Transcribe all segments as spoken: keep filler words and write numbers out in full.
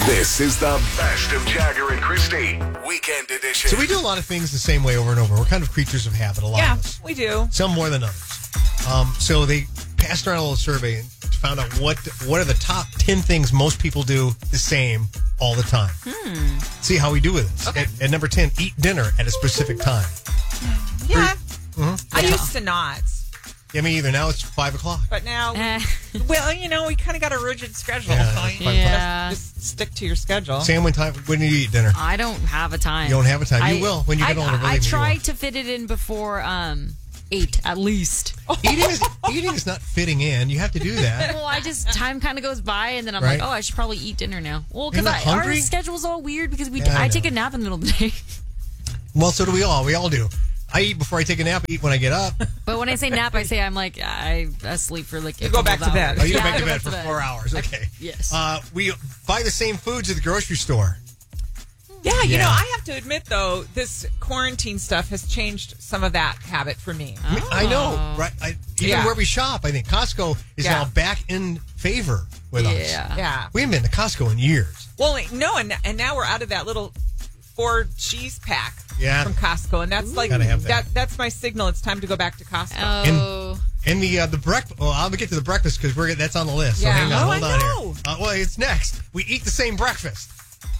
This is the best of Jagger and Christy Weekend Edition. So we do a lot of things the same way over and over. We're kind of creatures of habit, a lot Yeah, of us. we do. Some more than others. Um, so they passed around a little survey and found out what what are the top ten things most people do the same all the time. Hmm. See how we do with this. Okay. At, at number ten, eat dinner at a specific time. Yeah. Mm-hmm. I used to not. Yeah, me either. Now it's five o'clock. But now, Eh. well, you know, we kind of got a rigid schedule. Yeah, so that's you fine. Yeah. Just stick to your schedule. Sam, when time? When do you eat dinner? I don't have a time. You don't have a time. You I- will when you get I, older. I, believe I me, you try will. to fit it in before um eight at least. Eating is eating is not fitting in. You have to do that. Well, I just time kind of goes by, and then I'm Right. like, oh, I should probably eat dinner now. Well, You're because not our hungry? schedule's all weird because we Yeah, I I, take know. a nap in the middle of the day. Well, so do we all. We all do. I eat before I take a nap. I eat when I get up. But when I say nap, I say I'm like I asleep for like a You go couple back of to bed. hours. Oh, you go Yeah, back I to go bed for four hours. Okay. Yes. Uh, we buy the same foods at the grocery store. Yeah, you Yeah. know, I have to admit, though, this quarantine stuff has changed some of that habit for me. I, mean, I know, right? I, even Yeah. where we shop, I think Costco is Yeah. now back in favor with us. Yeah. Yeah. We haven't been to Costco in years. Well, no, and, and now we're out of that little four cheese pack Yeah. from Costco, and that's like Gotta have that. that. That's my signal. It's time to go back to Costco. Oh. And the uh, the breakfast. Well, I'm gonna get to the breakfast because we're that's on the list. So Yeah. hang on, Oh, hold I on know. here. Uh, well, it's next. We eat the same breakfast.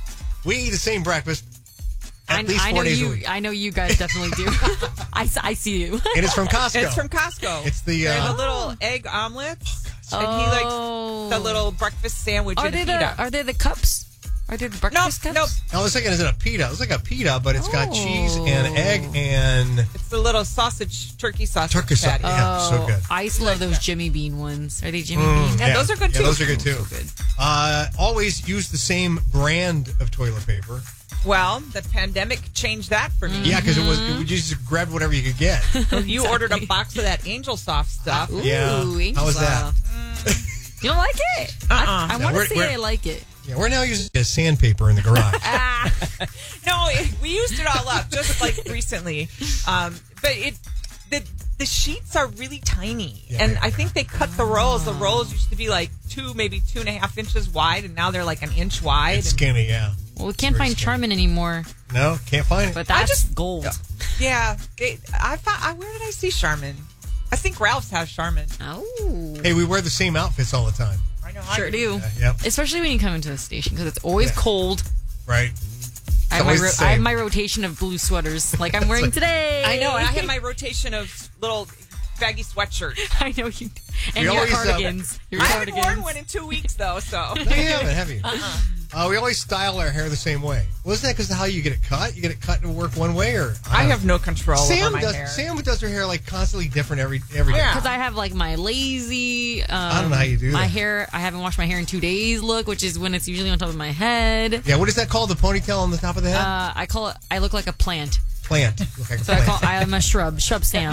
We eat the same breakfast at I, least I four know days you. a week, I know you guys definitely do. I, s- I see you. and it's from Costco. It's from Costco. It's the, They're uh, the little egg omelets, and he Oh. likes the little breakfast sandwich Are and they a the pita. Are they the cups? Are they the Nope, breakfast cups? nope. Now, the second is a pita. It's like a pita, but it's got Oh. cheese and egg and It's the little sausage, turkey sausage turkey sauce. patty. Yeah, so good. I used to love those Jimmy Bean ones. Are they Jimmy Mm, Bean? Yeah, those are good, Yeah, too. those are good too. So good. Uh, always use the same brand of toilet paper. Well, the pandemic changed that for me. Yeah, because it was it, you just grabbed whatever you could get. You ordered a box of that Angel Soft stuff. Ooh, Yeah. Angel How was that? Soft. You don't like it? Uh-uh. I, I No, want we're- to say we're- I like it. Yeah, we're now using it as sandpaper in the garage. Ah, No, it, we used it all up just like recently. Um, but it the the sheets are really tiny, Yeah, and yeah, I think they cut the rolls. The rolls used to be like two, maybe two and a half inches wide, and now they're like an inch wide. It's and- skinny, yeah. well, we can't Very find skinny. Charmin anymore, No, can't find it. but I that's just- gold. yeah, they, I found. I, where did I see Charmin? I think Ralph's has Charmin. Oh, Hey, we wear the same outfits all the time. I know. sure I, do. Yeah, yep. Especially when you come into the station because it's always Yeah. cold. Right. I have, my always ro- the same. I have my rotation of blue sweaters, like I'm wearing like- today. I know. And I have my rotation of little baggy sweatshirts. I know you. And We your always, uh, cardigans. your I haven't cardigans. worn one in two weeks though, so. No, you haven't, have you? Uh, we always style our hair the same way. Wasn't that because of how you get it cut? You get it cut to work one way, or I don't have no control know. Sam over my does. hair. Sam does her hair like constantly different every every day. Yeah. Because I have like my lazy. Um, I don't know how you do my that. hair. I haven't washed my hair in two days. Look, which is when it's usually on top of my head. Yeah, what is that called? The ponytail on the top of the head? Uh, I call it. I look like a plant. Plant. Look like a So I plant. call. I am a shrub. Shrub Sam.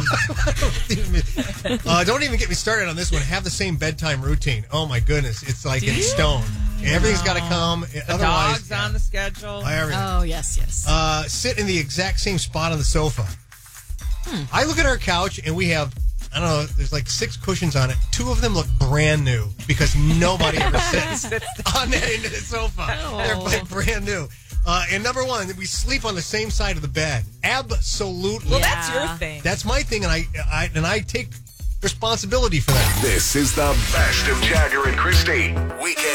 uh, don't even get me started on this one. Have the same bedtime routine. Oh my goodness, it's like in stone. Everything's got to come. The Otherwise, dog's on the schedule. everything. Oh yes, yes. Uh, sit in the exact same spot on the sofa. Hmm. I look at our couch and we have, I don't know, there's like six cushions on it. Two of them look brand new because nobody ever sits on that end of the sofa. They're Oh. like brand new. Uh, and number one, we sleep on the same side of the bed. Absolutely. Well, Yeah. that's your thing. That's my thing, and I, I and I take responsibility for that. This is the best of Jagger and Christy Weekend